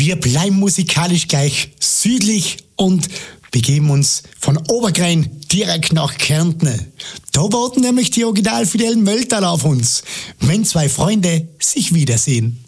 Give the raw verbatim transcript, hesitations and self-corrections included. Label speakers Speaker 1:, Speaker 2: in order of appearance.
Speaker 1: Wir bleiben musikalisch gleich südlich und begeben uns von Obergrein direkt nach Kärnten. Da warten nämlich die Original Fidel Mölltal auf uns, wenn zwei Freunde sich wiedersehen.